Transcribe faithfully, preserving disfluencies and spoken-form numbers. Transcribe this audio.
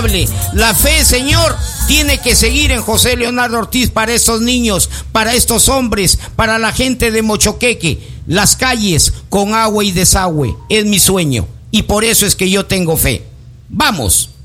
La fe, Señor, tiene que seguir en José Leonardo Ortiz para estos niños, para estos hombres, para la gente de Mochoqueque. Las calles con agua y desagüe es mi sueño y por eso es que yo tengo fe. ¡Vamos!